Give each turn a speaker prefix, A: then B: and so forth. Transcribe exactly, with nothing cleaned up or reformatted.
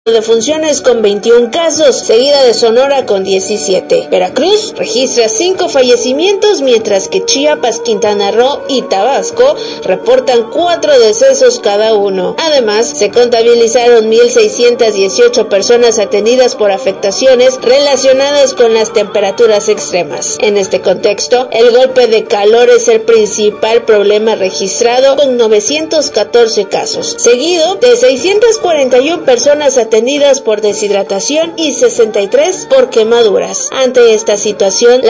A: de funciones con veintiún casos, seguida de Sonora con diecisiete. Veracruz registra cinco fallecimientos, mientras que Chiapas, Quintana Roo y Tabasco reportan cuatro decesos cada uno. Además, se contabilizaron mil seiscientas dieciocho personas atendidas por afectaciones relacionadas con las temperaturas extremas. En este contexto, el golpe de calor es el principal problema registrado, con novecientos catorce casos, seguido de seiscientas cuarenta y una personas atendidas atendidas por deshidratación y sesenta y tres por quemaduras. Ante esta situación,